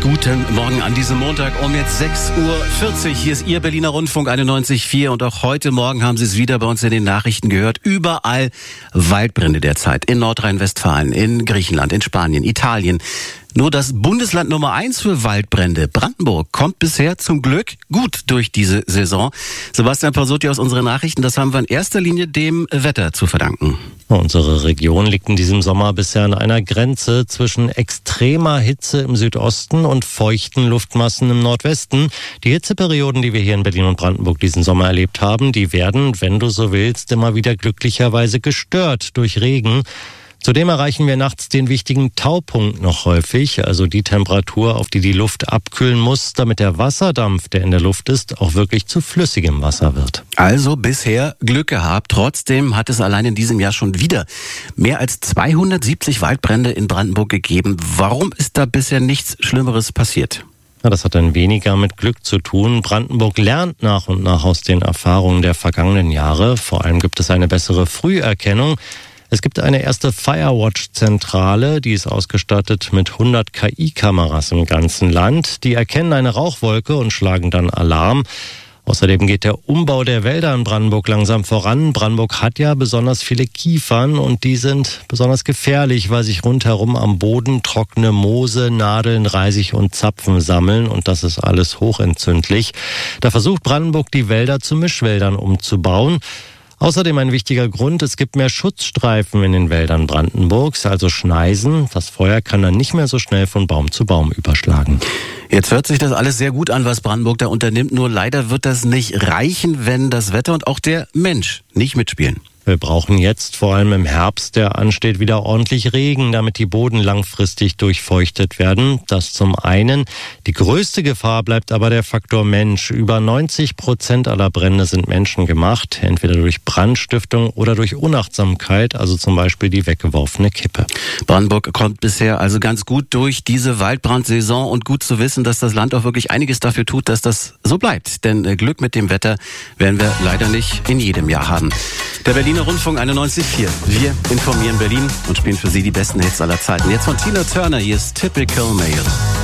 Guten Morgen an diesem Montag um jetzt 6:40 Uhr. Hier ist Ihr Berliner Rundfunk 91,4 und auch heute Morgen haben Sie es wieder bei uns in den Nachrichten gehört. Überall Waldbrände derzeit. In Nordrhein-Westfalen, in Griechenland, in Spanien, Italien. Nur das Bundesland Nummer 1 für Waldbrände, Brandenburg, kommt bisher zum Glück gut durch diese Saison. Sebastian Pasotti aus unseren Nachrichten, das haben wir in erster Linie dem Wetter zu verdanken. Unsere Region liegt in diesem Sommer bisher an einer Grenze zwischen extremer Hitze im Südosten und feuchten Luftmassen im Nordwesten. Die Hitzeperioden, die wir hier in Berlin und Brandenburg diesen Sommer erlebt haben, die werden, wenn du so willst, immer wieder glücklicherweise gestört durch Regen. Zudem erreichen wir nachts den wichtigen Taupunkt noch häufig, also die Temperatur, auf die die Luft abkühlen muss, damit der Wasserdampf, der in der Luft ist, auch wirklich zu flüssigem Wasser wird. Also bisher Glück gehabt. Trotzdem hat es allein in diesem Jahr schon wieder mehr als 270 Waldbrände in Brandenburg gegeben. Warum ist da bisher nichts Schlimmeres passiert? Ja, das hat dann weniger mit Glück zu tun. Brandenburg lernt nach und nach aus den Erfahrungen der vergangenen Jahre. Vor allem gibt es eine bessere Früherkennung. Es gibt eine erste Firewatch-Zentrale, die ist ausgestattet mit 100 KI-Kameras im ganzen Land. Die erkennen eine Rauchwolke und schlagen dann Alarm. Außerdem geht der Umbau der Wälder in Brandenburg langsam voran. Brandenburg hat ja besonders viele Kiefern und die sind besonders gefährlich, weil sich rundherum am Boden trockene Moose, Nadeln, Reisig und Zapfen sammeln und das ist alles hochentzündlich. Da versucht Brandenburg, die Wälder zu Mischwäldern umzubauen. Außerdem ein wichtiger Grund, es gibt mehr Schutzstreifen in den Wäldern Brandenburgs, also Schneisen. Das Feuer kann dann nicht mehr so schnell von Baum zu Baum überschlagen. Jetzt hört sich das alles sehr gut an, was Brandenburg da unternimmt. Nur leider wird das nicht reichen, wenn das Wetter und auch der Mensch nicht mitspielen. Wir brauchen jetzt, vor allem im Herbst, der ansteht, wieder ordentlich Regen, damit die Boden langfristig durchfeuchtet werden. Das zum einen. Die größte Gefahr bleibt aber der Faktor Mensch. Über 90% aller Brände sind menschengemacht, entweder durch Brandstiftung oder durch Unachtsamkeit, also zum Beispiel die weggeworfene Kippe. Brandenburg kommt bisher also ganz gut durch diese Waldbrandsaison und gut zu wissen, dass das Land auch wirklich einiges dafür tut, dass das so bleibt. Denn Glück mit dem Wetter werden wir leider nicht in jedem Jahr haben. Der Berliner Rundfunk 91,4. Wir informieren Berlin und spielen für Sie die besten Hits aller Zeiten. Jetzt von Tina Turner, hier ist Typical Male.